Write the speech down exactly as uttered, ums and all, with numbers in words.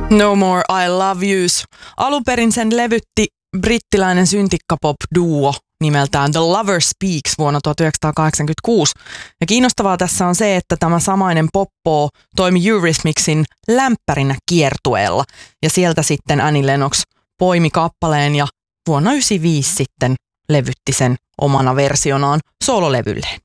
No More I Love Yous. Alun perin sen levytti brittiläinen syntikkapop-duo nimeltään The Lover Speaks vuonna tuhatyhdeksänsataakahdeksankymmentäkuusi. Ja kiinnostavaa tässä on se, että tämä samainen poppo toimi Eurythmicsin lämpärinä kiertueella. Ja sieltä sitten Annie Lennox poimi kappaleen ja vuonna yhdeksänkymmentäviisi sitten levytti sen omana versionaan soololevylleen.